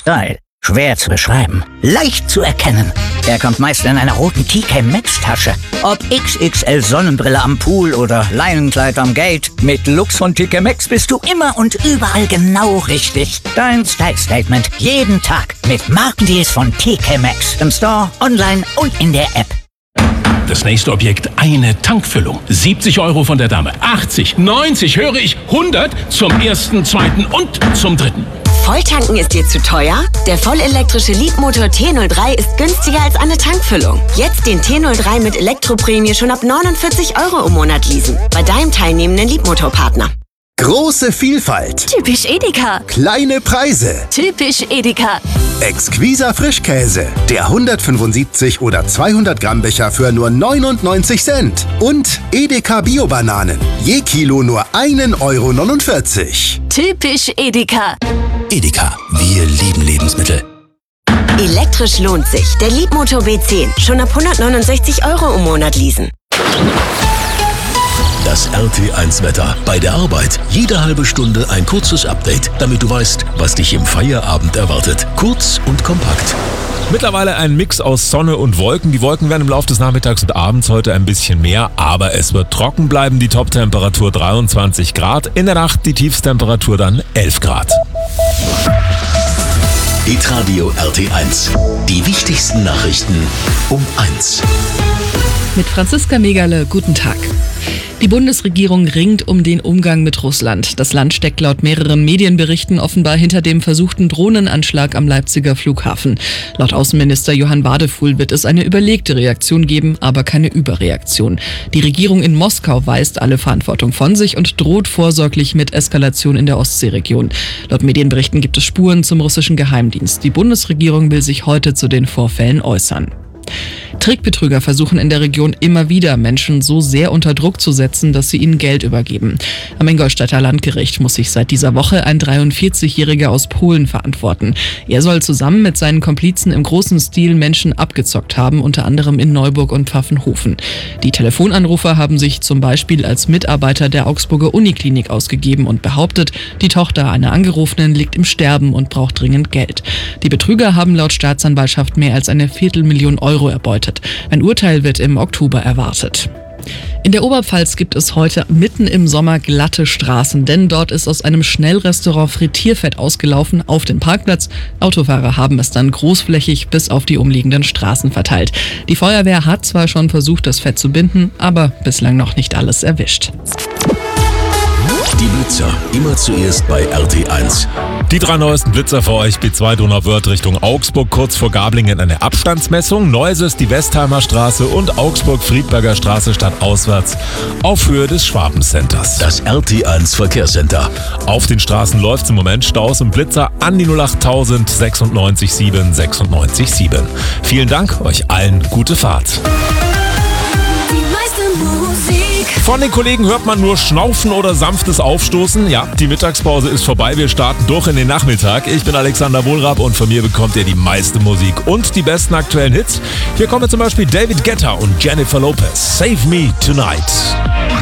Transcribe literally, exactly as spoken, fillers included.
Style. Schwer zu beschreiben, leicht zu erkennen. Er kommt meist in einer roten T K Maxx Tasche. Ob X X L Sonnenbrille am Pool oder Leinenkleid am Gate, mit Looks von T K Maxx bist du immer und überall genau richtig. Dein Style Statement jeden Tag mit Markendeals von T K Maxx. Im Store, online und in der App. Das nächste Objekt, eine Tankfüllung. siebzig Euro von der Dame, achtzig, neunzig, höre ich, hundert zum ersten, zweiten und zum dritten. Volltanken ist dir zu teuer? Der vollelektrische Leapmotor T null drei ist günstiger als eine Tankfüllung. Jetzt den T null drei mit Elektroprämie schon ab neunundvierzig Euro im Monat leasen. Bei deinem teilnehmenden Leapmotor-Partner. Große Vielfalt. Typisch Edeka. Kleine Preise. Typisch Edeka. Exquiser Frischkäse. Der hundertfünfundsiebzig oder zweihundert Gramm Becher für nur neunundneunzig Cent. Und Edeka Bio-Bananen. Je Kilo nur ein Euro neunundvierzig. Typisch Edeka. Edeka, wir lieben Lebensmittel. Elektrisch lohnt sich. Der Leapmotor B zehn. Schon ab hundertneunundsechzig Euro im Monat leasen. Das R T eins Wetter. Bei der Arbeit jede halbe Stunde ein kurzes Update, damit du weißt, was dich im Feierabend erwartet. Kurz und kompakt. Mittlerweile ein Mix aus Sonne und Wolken. Die Wolken werden im Laufe des Nachmittags und Abends heute ein bisschen mehr, aber es wird trocken bleiben. Die Toptemperatur dreiundzwanzig Grad. In der Nacht die Tiefstemperatur dann elf Grad. Hitradio R T eins. Die wichtigsten Nachrichten um eins. Mit Franziska Megale, guten Tag. Die Bundesregierung ringt um den Umgang mit Russland. Das Land steckt laut mehreren Medienberichten offenbar hinter dem versuchten Drohnenanschlag am Leipziger Flughafen. Laut Außenminister Johann Wadefuhl wird es eine überlegte Reaktion geben, aber keine Überreaktion. Die Regierung in Moskau weist alle Verantwortung von sich und droht vorsorglich mit Eskalation in der Ostseeregion. Laut Medienberichten gibt es Spuren zum russischen Geheimdienst. Die Bundesregierung will sich heute zu den Vorfällen äußern. Trickbetrüger versuchen in der Region immer wieder, Menschen so sehr unter Druck zu setzen, dass sie ihnen Geld übergeben. Am Ingolstädter Landgericht muss sich seit dieser Woche ein dreiundvierzigjähriger aus Polen verantworten. Er soll zusammen mit seinen Komplizen im großen Stil Menschen abgezockt haben, unter anderem in Neuburg und Pfaffenhofen. Die Telefonanrufer haben sich zum Beispiel als Mitarbeiter der Augsburger Uniklinik ausgegeben und behauptet, die Tochter einer Angerufenen liegt im Sterben und braucht dringend Geld. Die Betrüger haben laut Staatsanwaltschaft mehr als eine Viertelmillion Euro erbeutet. Ein Urteil wird im Oktober erwartet. In der Oberpfalz gibt es heute mitten im Sommer glatte Straßen, denn dort ist aus einem Schnellrestaurant Frittierfett ausgelaufen auf den Parkplatz. Autofahrer haben es dann großflächig bis auf die umliegenden Straßen verteilt. Die Feuerwehr hat zwar schon versucht, das Fett zu binden, aber bislang noch nicht alles erwischt. Die Blitzer, immer zuerst bei R T eins. Die drei neuesten Blitzer für euch. B zwei Donauwörth Richtung Augsburg, kurz vor Gablingen eine Abstandsmessung. Neuses die Westheimer Straße und Augsburg-Friedberger Straße stadtauswärts auf Höhe des Schwabencenters. Das R T eins Verkehrscenter. Auf den Straßen läuft es im Moment Staus und Blitzer an die null acht null null neun sechs sieben sechs neun sieben. Vielen Dank, euch allen gute Fahrt. Von den Kollegen hört man nur Schnaufen oder sanftes Aufstoßen. Ja, die Mittagspause ist vorbei. Wir starten durch in den Nachmittag. Ich bin Alexander Wohlrab und von mir bekommt ihr die meiste Musik und die besten aktuellen Hits. Hier kommen zum Beispiel David Guetta und Jennifer Lopez. Save Me Tonight.